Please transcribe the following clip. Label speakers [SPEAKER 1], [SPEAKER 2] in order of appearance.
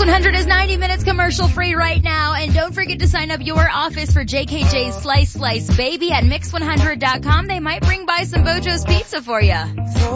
[SPEAKER 1] 100 is 90 minutes commercial free right now. And don't forget to sign up your office for JKJ's Slice Baby at Mix100.com. They might bring by some Bojo's Pizza for you.